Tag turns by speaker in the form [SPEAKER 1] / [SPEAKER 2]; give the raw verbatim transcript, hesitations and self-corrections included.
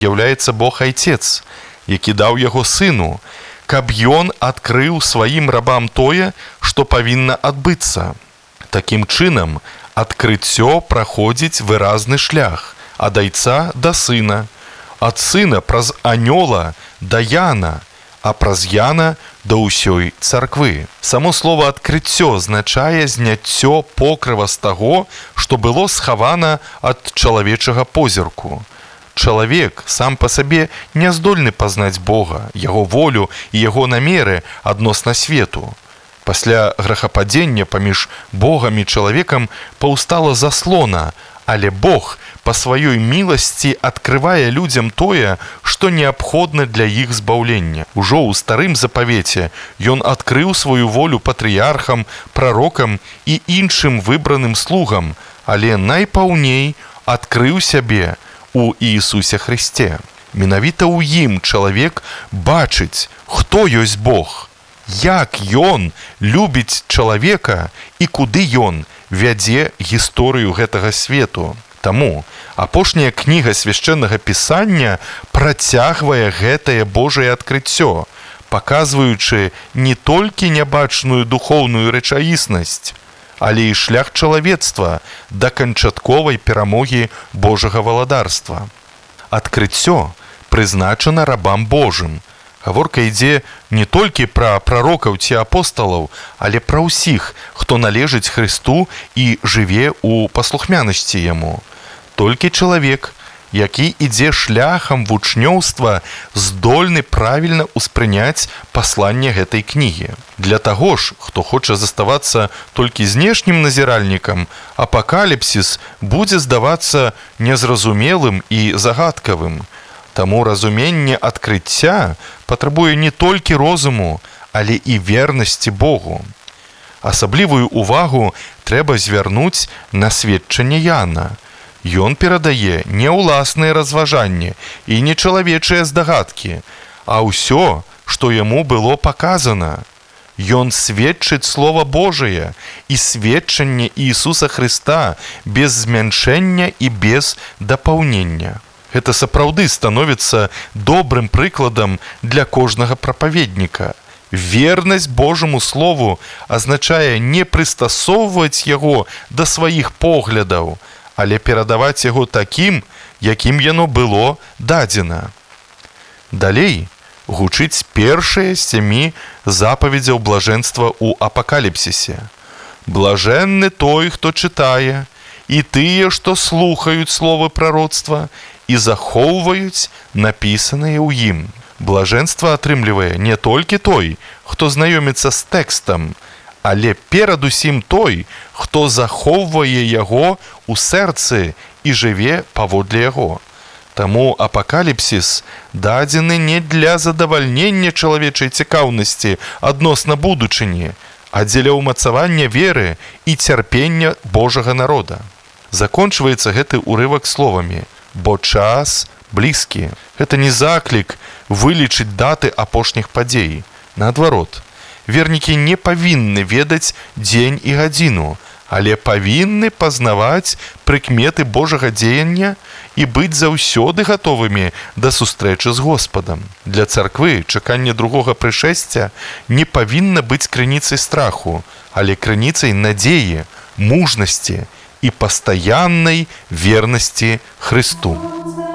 [SPEAKER 1] з'яўляецца Бог Айцец, які даў яго сыну, каб ён адкрыў сваім рабам тое, што павінна адбыцца. Такім чынам, адкрыццё праходзіць выразны шлях ад Айца да сына, ад сына праз анёла да Яна, а праз Яна да ўсёй царквы. Само слово «адкрыццё» азначае зняццё покрыва з таго, што было схавана ад чалавечага позірку. Чалавек сам па сабе не здольны пазнаць Бога, яго волю і яго намеры адносна свету. Пасля грэхападзення паміж Богам і чалавекам паўстала заслона, але Бог па сваёй міласці адкрывае людзям тое, што неабходна для іх збаўлення. Ужо ў старым запавеце ён адкрыў сваю волю патрыярхам, прарокам і іншым выбраным слугам, але найпаўней адкрыў сябе у Іісусе Хрысце. Менавіта ў ім чалавек бачыць, хто ёсць Бог, як ён любіць чалавека і куды ён вядзе гісторыю гэтага свету. Таму апошняя кніга свяшчэннага пісання працягвае гэтае Божае адкрыццё, паказваючы не толькі нябачную духоўную рэчаіснасць, але і шлях чалавецтва да канчатковай перамогі Божага валадарства. Адкрыццё прызначана рабам Божым. Гаворка ідзе не толькі пра прарокаў ці апосталаў, але пра ўсіх, хто належыць Хрысту і жыве ў паслухмянасці Яму. Толькі чалавек, які ідзе шляхам вучнёўства, здольны правільна ўспрыняць пасланне гэтай кнігі. Для таго ж, хто хоча заставацца толькі знешнім назіральнікам, апакаліпсіс будзе здавацца незразумелым і загадкавым. Таму разуменне адкрыцця патрабуе не толькі розуму, але і вернасці Богу. Асаблівую ўвагу трэба звярнуць на сведчанне Яна. Ён перадае не ўласныя разважанні і не чалавечыя здагадкі, а ўсё, што яму было паказана. Ён сведчыць Слова Божае і сведчанне Іісуса Хрыста без змяншэння і без дапаўнення. Гэта сапраўды становіцца добрым прыкладам для кожнага прапаведніка. Вернасць Божаму Слову азначае не прыстасоўваць яго да сваіх поглядаў, але перадаваць яго такім, якім яно было дадзена. Далей гучыць першае з сямі запаведзяў блажэнства ў апакаліпсісе. Блажэнны той, хто чытае, і тыя, што слухаюць словы прароцтва і захоўваюць напісаныя ў ім. Блажэнства атрымлівае не толькі той, хто знаёміцца з тэкстам, але перадусім той, хто захоўвае яго ў сэрцы і жыве паводле яго. Таму апакаліпсіс дадзены не для задавальнення чалавечай цікаўнасці адносна будучыні, а дзеля ўмацавання веры і цярпення Божага народа. Закончваецца гэты урывак словамі: «Бо час блізкі». Гэта не заклік вылічыць даты апошніх падзей. Наадварот, вернікі не павінны ведаць дзень і гадзіну, але павінны пазнаваць прыкметы Божага дзеяння і быць заўсёды гатовымі да сустрэчы з Господам. Для царквы чаканне другога прышэсця не павінна быць крыніцай страху, але крыніцай надзеі, мужнасці і пастаяннай вернасці Хрысту.